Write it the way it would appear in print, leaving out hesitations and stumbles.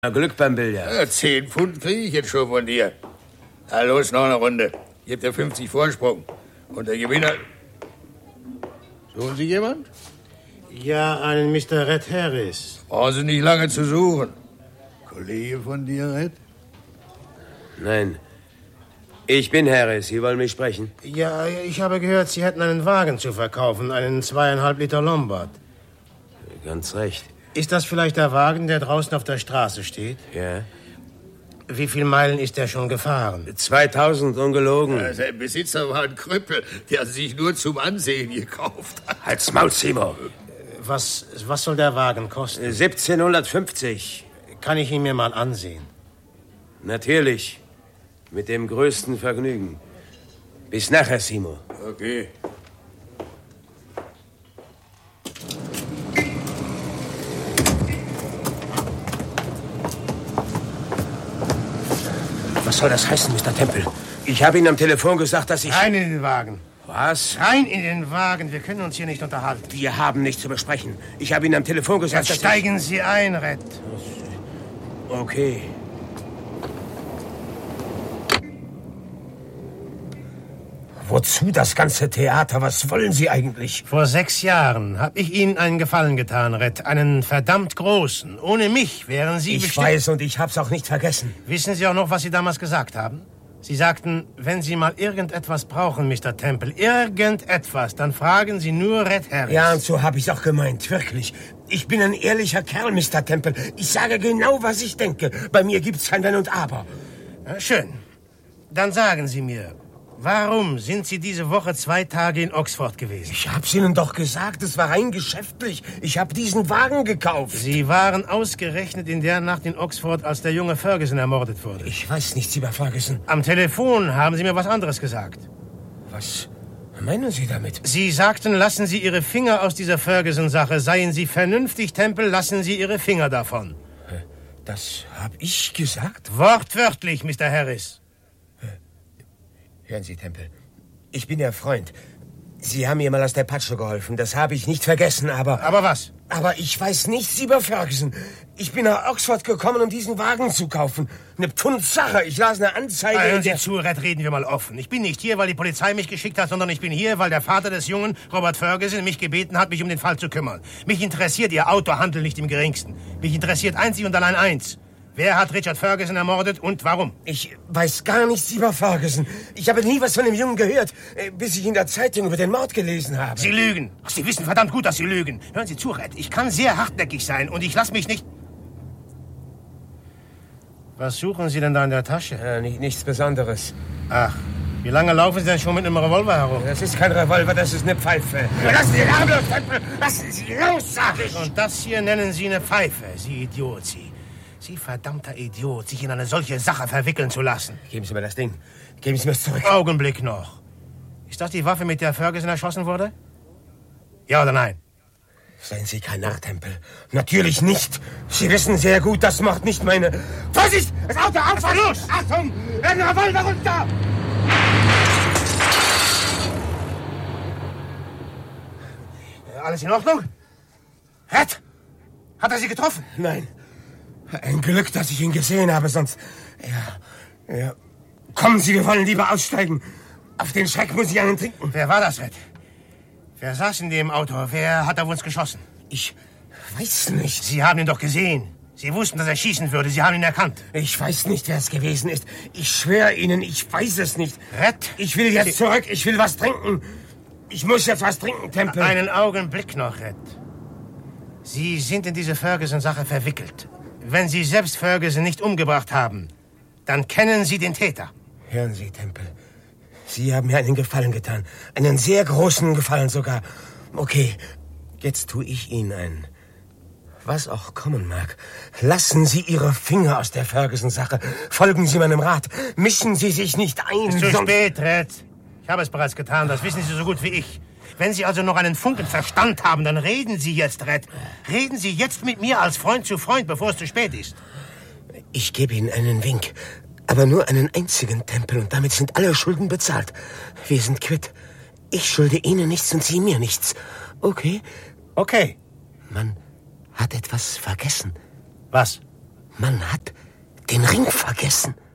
Glück beim Billard. Ja, 10 Pfund kriege ich jetzt schon von dir. Na los, noch eine Runde. Gebt dir 50 Vorsprung. Und der Gewinner... Suchen Sie jemand? Ja, einen Mr. Red Harris. Brauchen Sie nicht lange zu suchen. Kollege von dir, Red? Nein. Ich bin Harris. Sie wollen mich sprechen? Ja, ich habe gehört, Sie hätten einen Wagen zu verkaufen. Einen 2,5 Liter Lombard. Ganz recht. Ist das vielleicht der Wagen, der draußen auf der Straße steht? Ja. Wie viele Meilen ist er schon gefahren? 2000, ungelogen. Ja, sein Besitzer war ein Krüppel, der sich nur zum Ansehen gekauft hat. Halt's Maul, Simo. Was soll der Wagen kosten? 1750. Kann ich ihn mir mal ansehen? Natürlich. Mit dem größten Vergnügen. Bis nachher, Simo. Okay. Was soll das heißen, Mr. Temple? Ich habe Ihnen am Telefon gesagt, dass ich... Rein in den Wagen. Was? Rein in den Wagen. Wir können uns hier nicht unterhalten. Wir haben nichts zu besprechen. Ich habe Ihnen am Telefon gesagt, Jetzt steigen Sie ein, Red. Okay. Wozu das ganze Theater? Was wollen Sie eigentlich? Vor 6 Jahren habe ich Ihnen einen Gefallen getan, Red. Einen verdammt großen. Ohne mich wären Sie Ich weiß und ich hab's auch nicht vergessen. Wissen Sie auch noch, was Sie damals gesagt haben? Sie sagten, wenn Sie mal irgendetwas brauchen, Mr. Temple, irgendetwas, dann fragen Sie nur Red Harris. Ja, und so habe ich's auch gemeint, wirklich. Ich bin ein ehrlicher Kerl, Mr. Temple. Ich sage genau, was ich denke. Bei mir gibt's kein Wenn und Aber. Ja, schön. Dann sagen Sie mir, warum sind Sie diese Woche 2 Tage in Oxford gewesen? Ich hab's Ihnen doch gesagt, es war rein geschäftlich. Ich habe diesen Wagen gekauft. Sie waren ausgerechnet in der Nacht in Oxford, als der junge Ferguson ermordet wurde. Ich weiß nichts über Ferguson. Am Telefon haben Sie mir was anderes gesagt. Was meinen Sie damit? Sie sagten, lassen Sie Ihre Finger aus dieser Ferguson-Sache. Seien Sie vernünftig, Temple, lassen Sie Ihre Finger davon. Das habe ich gesagt? Wortwörtlich, Mr. Harris. Hören Sie, Temple, ich bin Ihr Freund. Sie haben mir mal aus der Patsche geholfen, das habe ich nicht vergessen, aber... Aber was? Aber ich weiß nichts über Ferguson. Ich bin nach Oxford gekommen, um diesen Wagen zu kaufen. Eine Pfund-Sache. Ich las eine Anzeige... Hören Sie zu, Red, reden wir mal offen. Ich bin nicht hier, weil die Polizei mich geschickt hat, sondern ich bin hier, weil der Vater des Jungen, Robert Ferguson, mich gebeten hat, mich um den Fall zu kümmern. Mich interessiert Ihr Autohandel nicht im Geringsten. Mich interessiert einzig und allein eins. Wer hat Richard Ferguson ermordet und warum? Ich weiß gar nichts über Ferguson. Ich habe nie was von dem Jungen gehört, bis ich in der Zeitung über den Mord gelesen habe. Sie lügen. Ach, Sie wissen verdammt gut, dass Sie lügen. Hören Sie zu, Red. Ich kann sehr hartnäckig sein und ich lasse mich nicht... Was suchen Sie denn da in der Tasche? Nichts Besonderes. Ach, wie lange laufen Sie denn schon mit einem Revolver herum? Das ist kein Revolver, das ist eine Pfeife. Lassen Sie den los, Temple! Lassen Sie los, sag ich! Und das hier nennen Sie eine Pfeife, Sie Idiot, Sie. Sie verdammter Idiot, sich in eine solche Sache verwickeln zu lassen. Geben Sie mir das Ding. Geben Sie mir es zurück. Augenblick noch. Ist das die Waffe, mit der Ferguson erschossen wurde? Ja oder nein? Seien Sie kein Narr, Temple. Natürlich nicht. Sie wissen sehr gut, das macht nicht meine... Vorsicht! Das Auto auf! Was los? Achtung! Ein Revolver runter! Alles in Ordnung? Red? Hat er Sie getroffen? Nein. Ein Glück, dass ich ihn gesehen habe, sonst... Ja. Kommen Sie, wir wollen lieber aussteigen. Auf den Schreck muss ich einen trinken. Wer war das, Red? Wer saß in dem Auto? Wer hat auf uns geschossen? Ich weiß nicht. Sie haben ihn doch gesehen. Sie wussten, dass er schießen würde. Sie haben ihn erkannt. Ich weiß nicht, wer es gewesen ist. Ich schwöre Ihnen, ich weiß es nicht. Red? Ich will jetzt zurück. Ich will was trinken. Ich muss jetzt was trinken, Temple. Einen Augenblick noch, Red. Sie sind in diese Ferguson-Sache verwickelt. Wenn Sie selbst Ferguson nicht umgebracht haben, dann kennen Sie den Täter. Hören Sie, Temple. Sie haben mir einen Gefallen getan. Einen sehr großen Gefallen sogar. Okay, jetzt tue ich Ihnen einen. Was auch kommen mag, lassen Sie Ihre Finger aus der Ferguson-Sache. Folgen Sie meinem Rat. Mischen Sie sich nicht ein. Es ist zu spät, Red. Ich habe es bereits getan. Das wissen Sie so gut wie ich. Wenn Sie also noch einen Funken Verstand haben, dann reden Sie jetzt, Red. Reden Sie jetzt mit mir als Freund zu Freund, bevor es zu spät ist. Ich gebe Ihnen einen Wink. Aber nur einen einzigen, Temple, und damit sind alle Schulden bezahlt. Wir sind quitt. Ich schulde Ihnen nichts und Sie mir nichts. Okay? Okay. Man hat etwas vergessen. Was? Man hat den Ring vergessen.